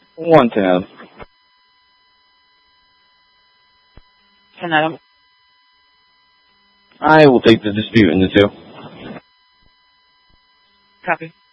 110. 10 Adam. I will take the dispute in the 2. Copy.